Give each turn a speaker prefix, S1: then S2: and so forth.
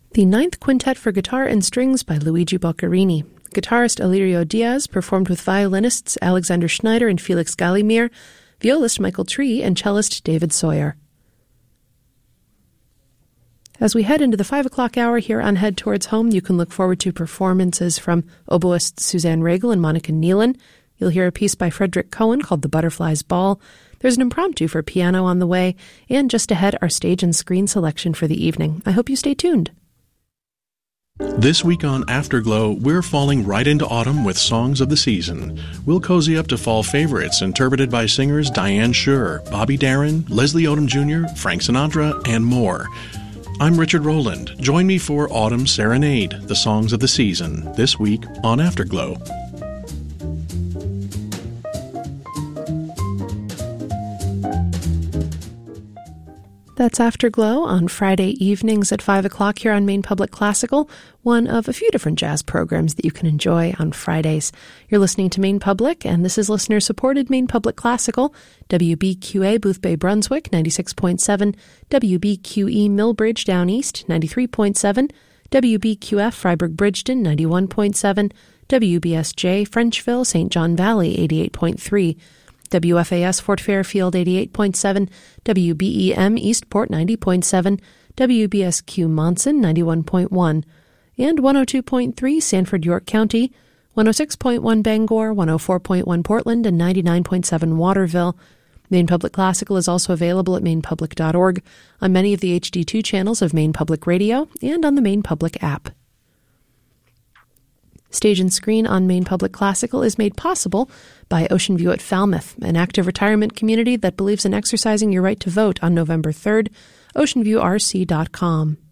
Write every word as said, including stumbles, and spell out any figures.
S1: The Ninth Quintet for Guitar and Strings by Luigi Boccherini. Guitarist Alirio Diaz performed with violinists Alexander Schneider and Felix Gallimir, violist Michael Tree, and cellist David Sawyer. As we head into the five o'clock hour here on Head Towards Home, you can look forward to performances from oboist Suzanne Regal and Monica Nealon. You'll hear a piece by Frederick Cohen called The Butterfly's Ball. There's an impromptu for piano on the way, and just ahead, our stage and screen selection for the evening. I hope you stay tuned.
S2: This week on Afterglow, we're falling right into autumn with songs of the season. We'll cozy up to fall favorites interpreted by singers Diane Shure, Bobby Darin, Leslie Odom Junior, Frank Sinatra, and more. I'm Richard Rowland. Join me for Autumn Serenade, the songs of the season, this week on Afterglow.
S1: That's Afterglow on Friday evenings at five o'clock here on Maine Public Classical, one of a few different jazz programs that you can enjoy on Fridays. You're listening to Maine Public, and this is listener-supported Maine Public Classical, W B Q A Boothbay Brunswick, ninety-six point seven, W B Q E Millbridge Down East, ninety-three point seven, W B Q F Freiburg Bridgeton, ninety-one point seven, W B S J Frenchville, Saint John Valley, eighty-eight point three, W F A S Fort Fairfield eighty-eight point seven, W B E M Eastport ninety point seven, W B S Q Monson ninety-one point one, and one oh two point three Sanford York County, one oh six point one Bangor, one oh four point one Portland, and ninety-nine point seven Waterville. Maine Public Classical is also available at maine public dot org, on many of the H D two channels of Maine Public Radio, and on the Maine Public app. Stage and screen on Maine Public Classical is made possible by Ocean View at Falmouth, an active retirement community that believes in exercising your right to vote on November third, ocean view r c dot com.